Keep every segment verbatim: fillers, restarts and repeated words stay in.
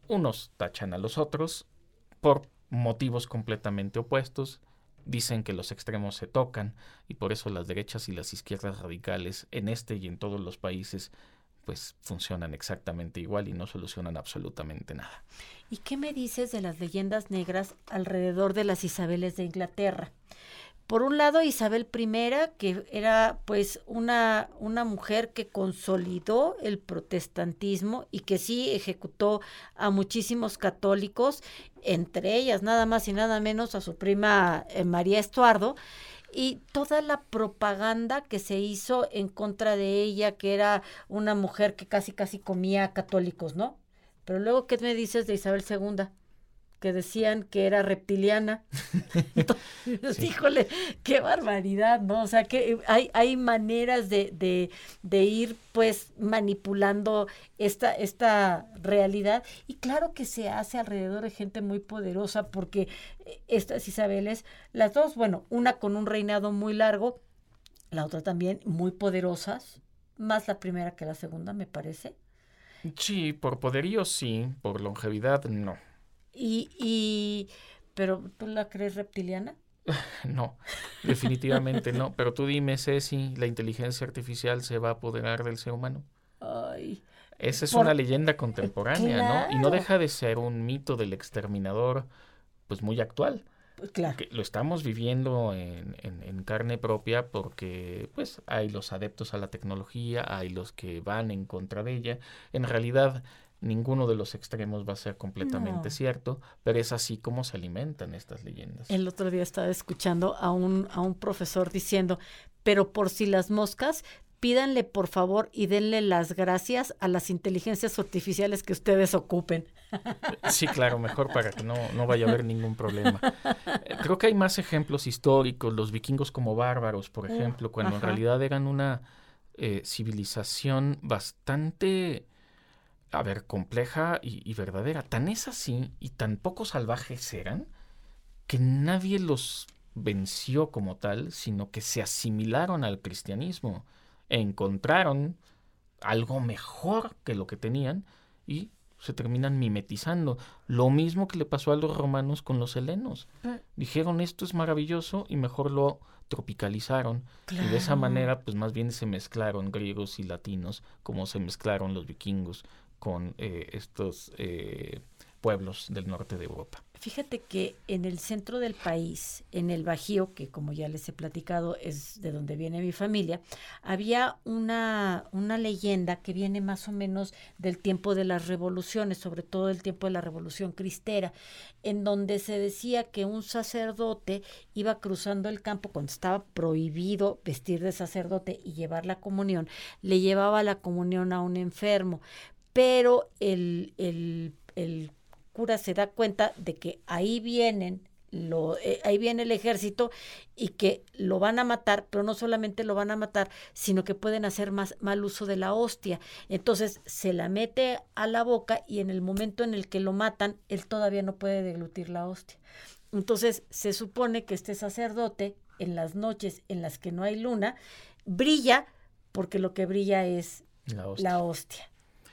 unos tachan a los otros por motivos completamente opuestos. Dicen que los extremos se tocan y por eso las derechas y las izquierdas radicales en este y en todos los países pues funcionan exactamente igual y no solucionan absolutamente nada. ¿Y qué me dices de las leyendas negras alrededor de las Isabeles de Inglaterra? Por un lado, Isabel primera, que era pues una, una mujer que consolidó el protestantismo y que sí ejecutó a muchísimos católicos, entre ellas nada más y nada menos a su prima eh, María Estuardo, y toda la propaganda que se hizo en contra de ella, que era una mujer que casi casi comía católicos, ¿no? Pero luego, ¿qué me dices de Isabel segunda? Que decían que era reptiliana. Entonces, sí. Híjole, qué barbaridad, ¿no? O sea, que hay, hay maneras de, de, de ir, pues, manipulando esta, esta realidad. Y claro que se hace alrededor de gente muy poderosa, porque estas Isabeles, las dos, bueno, una con un reinado muy largo, la otra también muy poderosas, más la primera que la segunda, me parece. Sí, por poderío sí, por longevidad no. Y, y, pero ¿tú la crees reptiliana? No, definitivamente no. Pero tú dime, Ceci, ¿la inteligencia artificial se va a apoderar del ser humano? Ay, Esa es por... una leyenda contemporánea, claro. ¿no? Y no deja de ser un mito del exterminador, pues muy actual. Claro. Que lo estamos viviendo en, en, en carne propia porque, pues, hay los adeptos a la tecnología, hay los que van en contra de ella. En realidad, ninguno de los extremos va a ser completamente No. cierto, pero es así como se alimentan estas leyendas. El otro día estaba escuchando a un, a un profesor diciendo, pero por si las moscas, pídanle por favor y denle las gracias a las inteligencias artificiales que ustedes ocupen. Sí, claro, mejor para que no, no vaya a haber ningún problema. Creo que hay más ejemplos históricos, los vikingos como bárbaros, por ejemplo, uh, cuando ajá. en realidad eran una eh, civilización bastante... a ver, compleja y, y verdadera. Tan es así y tan poco salvajes eran que nadie los venció como tal, sino que se asimilaron al cristianismo, encontraron algo mejor que lo que tenían y se terminan mimetizando. Lo mismo que le pasó a los romanos con los helenos. Dijeron, esto es maravilloso y mejor lo tropicalizaron. Claro. Y de esa manera, pues más bien se mezclaron griegos y latinos, como se mezclaron los vikingos con eh, estos eh, pueblos del norte de Europa. Fíjate que en el centro del país, en el Bajío, que como ya les he platicado es de donde viene mi familia, había una, una leyenda que viene más o menos del tiempo de las revoluciones, sobre todo del tiempo de la Revolución Cristera, en donde se decía que un sacerdote iba cruzando el campo cuando estaba prohibido vestir de sacerdote y llevar la comunión, le llevaba la comunión a un enfermo, pero el, el, el cura se da cuenta de que ahí vienen lo, eh, ahí viene el ejército y que lo van a matar, pero no solamente lo van a matar, sino que pueden hacer más mal uso de la hostia. Entonces se la mete a la boca y en el momento en el que lo matan, él todavía no puede deglutir la hostia. Entonces se supone que este sacerdote, en las noches en las que no hay luna, brilla porque lo que brilla es la hostia. La hostia.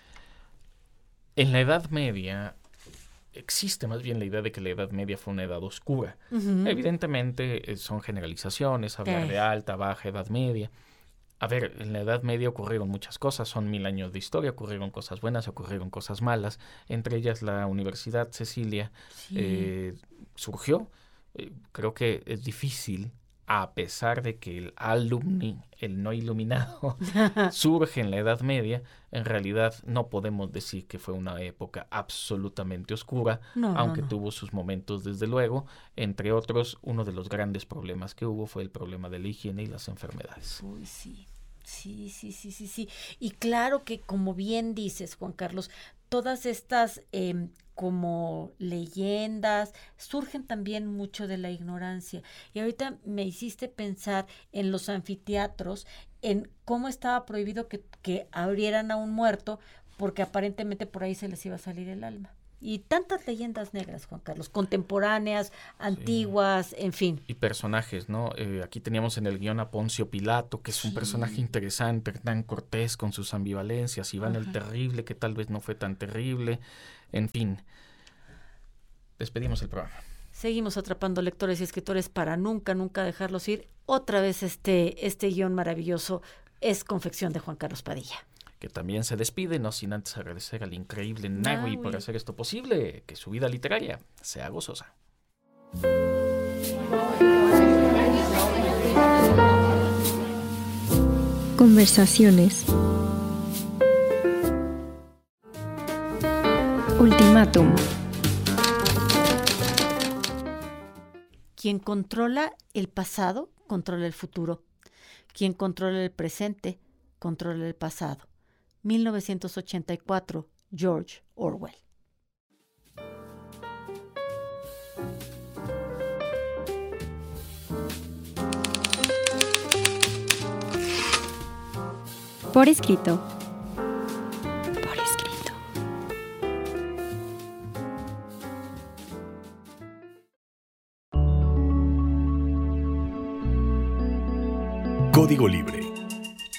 En la Edad Media existe más bien la idea de que la Edad Media fue una edad oscura. Uh-huh. Evidentemente eh, son generalizaciones, hablar eh. de alta, baja, Edad Media. A ver, en la Edad Media ocurrieron muchas cosas, son mil años de historia, ocurrieron cosas buenas, ocurrieron cosas malas. Entre ellas la Universidad Cecilia sí. eh, surgió. Eh, creo que es difícil, a pesar de que el alumni, el no iluminado, surge en la Edad Media, en realidad no podemos decir que fue una época absolutamente oscura, no, aunque no, no. tuvo sus momentos desde luego. Entre otros, uno de los grandes problemas que hubo fue el problema de la higiene y las enfermedades. Uy, sí, sí, sí, sí, sí, sí. Y claro que, como bien dices, Juan Carlos, todas estas eh, como leyendas surgen también mucho de la ignorancia. Y ahorita me hiciste pensar en los anfiteatros, en cómo estaba prohibido que, que abrieran a un muerto, porque aparentemente por ahí se les iba a salir el alma. Y tantas leyendas negras, Juan Carlos, contemporáneas, antiguas, sí. en fin. Y personajes, ¿no? Eh, aquí teníamos en el guión a Poncio Pilato, que es sí. un personaje interesante, Hernán Cortés con sus ambivalencias, Iván Ajá. el Terrible, que tal vez no fue tan terrible. En fin, despedimos el programa. Seguimos atrapando lectores y escritores para nunca, nunca dejarlos ir. Otra vez este, este guión maravilloso es confección de Juan Carlos Padilla. Que también se despide, no sin antes agradecer al increíble Nahue por hacer esto posible, que su vida literaria sea gozosa. Conversaciones. Ultimátum. Quien controla el pasado, controla el futuro. Quien controla el presente, controla el pasado. mil novecientos ochenta y cuatro, George Orwell. Por escrito. Por escrito. Código Libre.